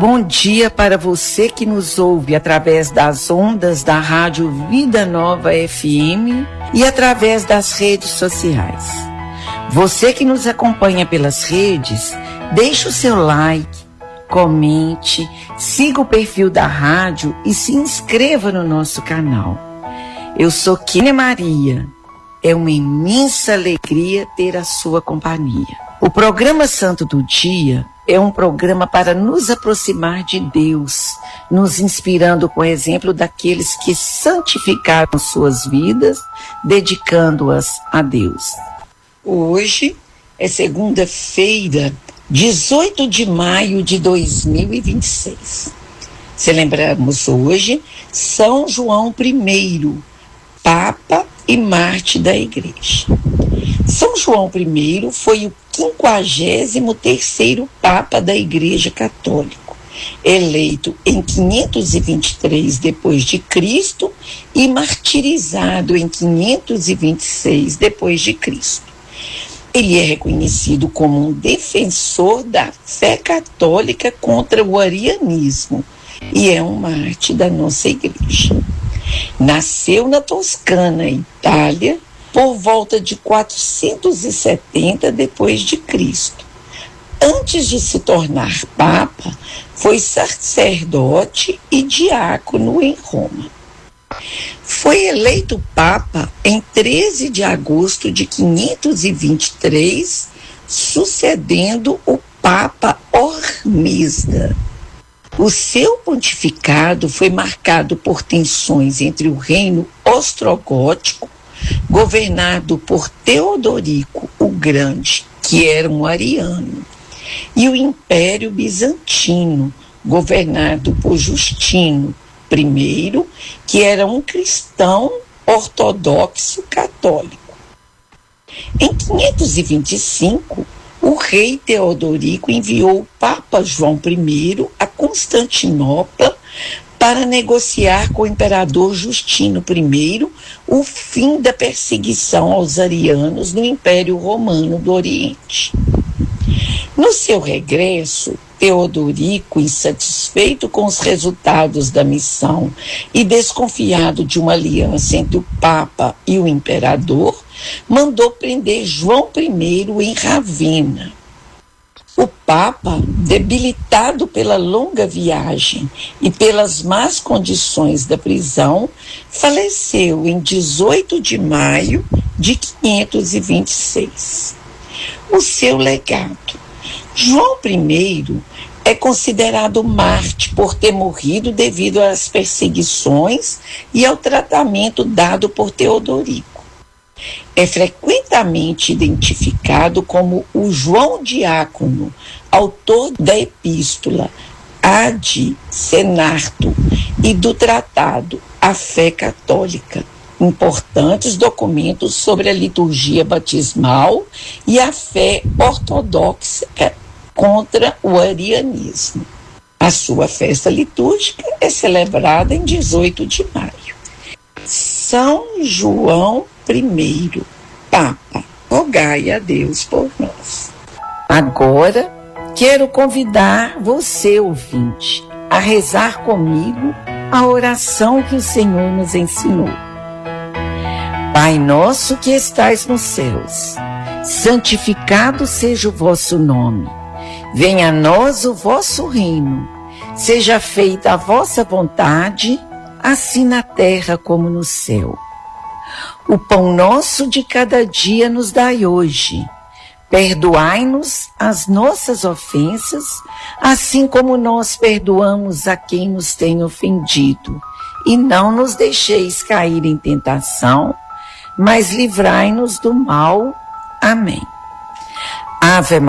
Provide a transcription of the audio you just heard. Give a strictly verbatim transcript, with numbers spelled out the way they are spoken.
Bom dia para você que nos ouve através das ondas da Rádio Vida Nova F M e através das redes sociais. Você que nos acompanha pelas redes, deixe o seu like, comente, siga o perfil da rádio e se inscreva no nosso canal. Eu sou Kênia Maria. É uma imensa alegria ter a sua companhia. O programa Santo do Dia é um programa para nos aproximar de Deus, nos inspirando com o exemplo daqueles que santificaram suas vidas, dedicando-as a Deus. Hoje é segunda-feira, dezoito de maio de dois mil e vinte e seis. Celebramos hoje São João I, Papa e Mártir da Igreja. São João I foi o quinquagésimo terceiro Papa da Igreja Católica, eleito em quinhentos e vinte e três depois de Cristo e martirizado em quinhentos e vinte e seis depois de Cristo. Ele é reconhecido como um defensor da fé católica contra o arianismo e é um mártir da nossa igreja. Nasceu na Toscana, Itália, por volta de quatrocentos e setenta depois de Cristo. Antes de se tornar papa, foi sacerdote e diácono em Roma. Foi eleito papa em treze de agosto de quinhentos e vinte e três, sucedendo o Papa Hormisda. O seu pontificado foi marcado por tensões entre o reino ostrogótico, governado por Teodorico o Grande, que era um ariano, e o Império Bizantino, governado por Justino I, que era um cristão ortodoxo católico. Em quinhentos e vinte e cinco, o rei Teodorico enviou o Papa João I a Constantinopla para negociar com o imperador Justino I o fim da perseguição aos arianos no Império Romano do Oriente. No seu regresso, Teodorico, insatisfeito com os resultados da missão e desconfiado de uma aliança entre o Papa e o imperador, mandou prender João I em Ravenna. O Papa, debilitado pela longa viagem e pelas más condições da prisão, faleceu em dezoito de maio de quinhentos e vinte e seis. O seu legado. João I é considerado mártir por ter morrido devido às perseguições e ao tratamento dado por Teodorico. É frequentemente identificado como o João Diácono, autor da epístola Ad Senarto e do tratado A Fé Católica, importantes documentos sobre a liturgia batismal e a fé ortodoxa contra o arianismo. A sua festa litúrgica é celebrada em dezoito de maio. São João I, Papa, rogai a Deus por nós. Agora, quero convidar você, ouvinte, a rezar comigo a oração que o Senhor nos ensinou. Pai nosso que estais nos céus, santificado seja o vosso nome. Venha a nós o vosso reino. Seja feita a vossa vontade, assim na terra como no céu. O pão nosso de cada dia nos dai hoje. Perdoai-nos as nossas ofensas, assim como nós perdoamos a quem nos tem ofendido. E não nos deixeis cair em tentação, mas livrai-nos do mal. Amém. Ave